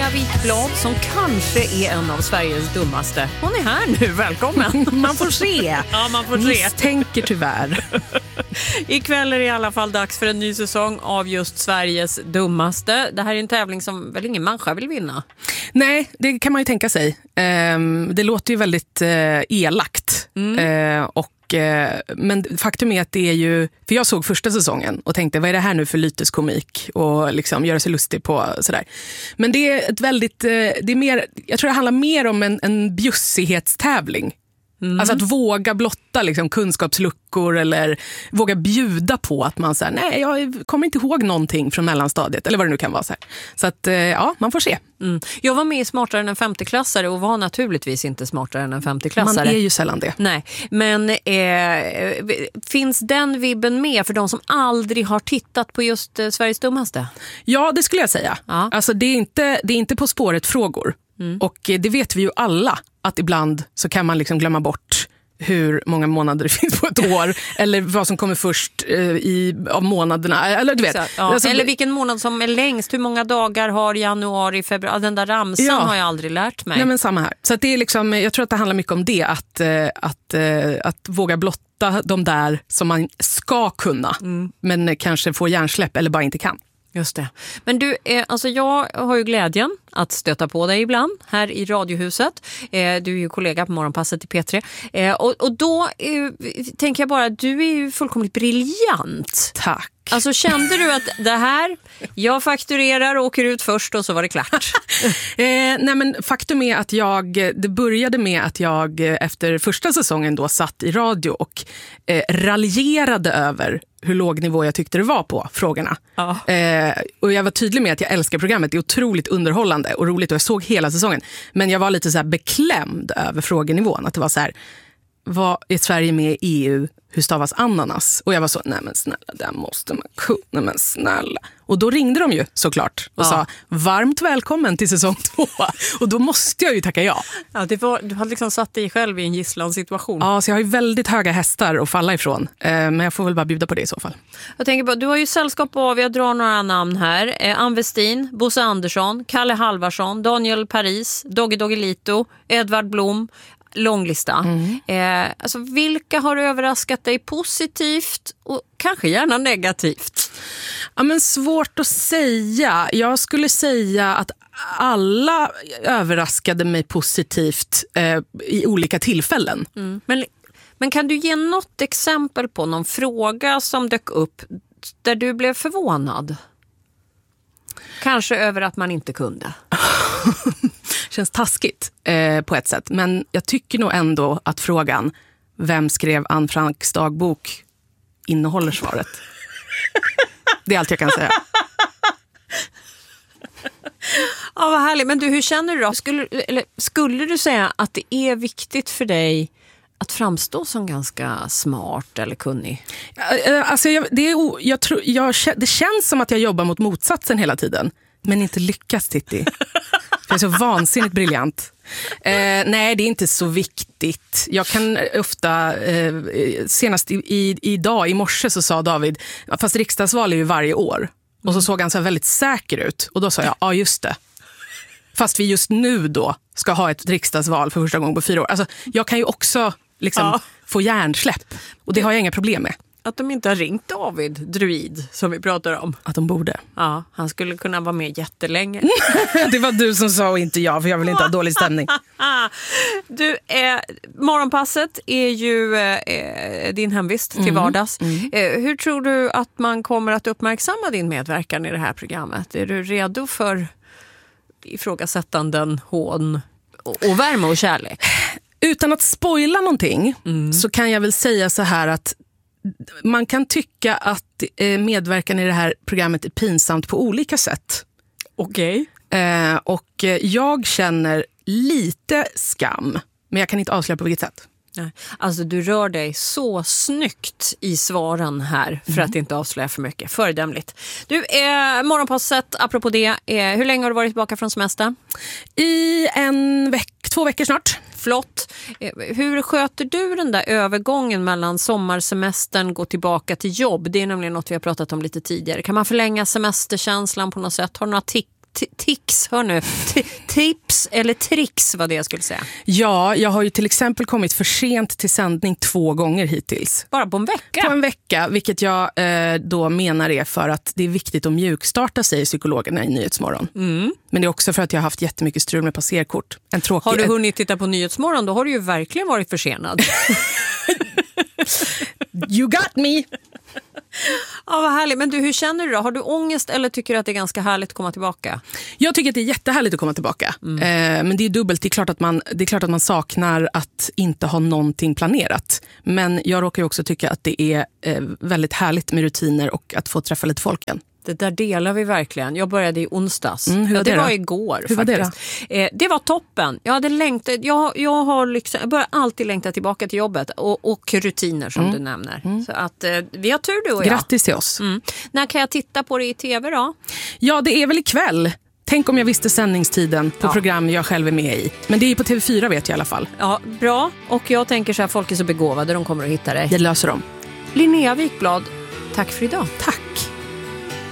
Linnea Wikblad som kanske är en av Sveriges dummaste. Hon är här nu, välkommen. Man får se. Ja, man får se. Misstänker tyvärr. Ikväll är det i alla fall dags för en ny säsong av just Sveriges dummaste. Det här är en tävling som väl ingen människa vill vinna. Nej, det kan man ju tänka sig. Det låter ju väldigt elakt. Men faktum är att det är ju... För jag såg första säsongen och tänkte, vad är det här nu för lyteskomik? Och liksom göra sig lustig på sådär. Men det är ett väldigt... Det är mer, jag tror det handlar mer om en bjussighetstävling. Alltså att våga blotta liksom, kunskapsluckor eller våga bjuda på att man säger nej, jag kommer inte ihåg någonting från mellanstadiet eller vad det nu kan vara. Så att ja, man får se. Jag var med i Smartare än en 50-klassare och var naturligtvis inte smartare än en 50-klassare. Man är ju sällan det. Nej, men finns den vibben med för de som aldrig har tittat på just Sveriges dummaste? Ja, det skulle jag säga. Ja. Alltså det är inte på spåret frågor. Och det vet vi ju alla, att ibland så kan man liksom glömma bort hur många månader det finns på ett år eller vad som kommer först av månaderna eller du vet. Ja. Alltså, eller vilken månad som är längst, hur många dagar har januari, februari, den där ramsan har jag aldrig lärt mig. Nej, men samma här. Så att det är liksom, jag tror att det handlar mycket om det, att våga blotta de där som man ska kunna men kanske får hjärnsläpp eller bara inte kan. Just det. Men du, alltså jag har ju glädjen att stöta på dig ibland här i Radiohuset. Du är ju kollega på Morgonpasset i P3. Och då tänker jag bara, du är ju fullkomligt briljant. Tack. Alltså kände du att det här, jag fakturerar och åker ut först och så var det klart? Nej men faktum är att det började med att jag efter första säsongen då satt i radio och raljerade över hur låg nivå jag tyckte det var på frågorna. Ja. Och jag var tydlig med att jag älskar programmet. Det är otroligt underhållande och roligt och jag såg hela säsongen. Men jag var lite så här beklämd över frågenivån. Att det var så här, vad är Sverige med i EU? Hur stavas ananas? Och jag var så, nej men snälla, det måste man kunna, men snälla. Och då ringde de ju såklart och sa, varmt välkommen till säsong 2. Och då måste jag ju tacka ja. Ja, du hade liksom satt dig själv i en gisslansituation. Ja, så jag har ju väldigt höga hästar att falla ifrån. Men jag får väl bara bjuda på det i så fall. Jag tänker på, du har ju sällskap av, jag drar några namn här. Ann Westin, Bosse Andersson, Kalle Halvarsson, Daniel Paris, Doggy Doggelito, Edvard Blom. Lång lista. Alltså, vilka har överraskat dig positivt och kanske gärna negativt? Ja, men svårt att säga. Jag skulle säga att alla överraskade mig positivt i olika tillfällen. Men kan du ge något exempel på någon fråga som dök upp där du blev förvånad? Kanske över att man inte kunde. Känns taskigt på ett sätt. Men jag tycker nog ändå att frågan, vem skrev Anne Franks dagbok, innehåller svaret. Det är allt jag kan säga. Ja, vad härligt. Men du, hur känner du då? Skulle du säga att det är viktigt för dig att framstå som ganska smart eller kunnig? Alltså, det känns som att jag jobbar mot motsatsen hela tiden. Men inte lyckas, Titti. Jag är så vansinnigt briljant. Nej, det är inte så viktigt. Jag kan ofta, senast idag, i morse så sa David, fast riksdagsval är ju varje år. Och så såg han så här väldigt säker ut. Och då sa jag, ja just det. Fast vi just nu då ska ha ett riksdagsval för första gången på 4 år. Alltså, jag kan ju också liksom få hjärnsläpp. Och det har jag inga problem med. Att de inte har ringt David Druid som vi pratar om. Att de borde. Ja, han skulle kunna vara med jättelänge. Det var du som sa och inte jag, för jag vill inte ha dålig stämning. Du, Morgonpasset är ju din hemvist till vardags. Hur tror du att man kommer att uppmärksamma din medverkan i det här programmet? Är du redo för ifrågasättanden, hån och värme och kärlek? Utan att spoila någonting så kan jag väl säga så här att man kan tycka att medverkan i det här programmet är pinsamt på olika sätt. Okej. Och jag känner lite skam, men jag kan inte avslöja på vilket sätt. Nej. Alltså du rör dig så snyggt i svaren här för att inte avslöja för mycket. Föredömligt. Du, Morgonpasset, apropå det, hur länge har du varit tillbaka från semester? I 2 veckor snart. Flott. Hur sköter du den där övergången mellan sommarsemestern, gå tillbaka till jobb? Det är nämligen något vi har pratat om lite tidigare. Kan man förlänga semesterkänslan på något sätt? Har du några tics, hör nu. Tips eller tricks var det jag skulle säga. Ja, jag har ju till exempel kommit för sent till sändning 2 gånger hittills. Bara på en vecka? På en vecka, vilket jag då menar är för att det är viktigt att mjukstarta, säger psykologerna i Nyhetsmorgon. Men det är också för att jag har haft jättemycket strul med passerkort. Har du hunnit titta på Nyhetsmorgon, då har du ju verkligen varit försenad. You got me! Ja, vad härligt. Men du, hur känner du då? Har du ångest eller tycker du att det är ganska härligt att komma tillbaka? Jag tycker att det är jättehärligt att komma tillbaka. Men det är dubbelt. Det är klart att man saknar att inte ha någonting planerat. Men jag råkar ju också tycka att det är väldigt härligt med rutiner och att få träffa lite folk igen. Det där delar vi verkligen. Jag började i onsdags. Hur var det var då? igår. Hur faktiskt. Var det då? Det var toppen. Jag hade längtat. Jag börjar alltid längta tillbaka till jobbet. Och rutiner som du nämner. Så att vi har tur, du och jag. Grattis till oss. När kan jag titta på det i tv då? Ja, det är väl ikväll. Tänk om jag visste sändningstiden på program jag själv är med i. Men det är på TV4 vet jag i alla fall. Ja, bra. Och jag tänker så här, folk är så begåvade. De kommer att hitta dig. Jag löser dem. Linnea Wikblad, tack för idag. Tack.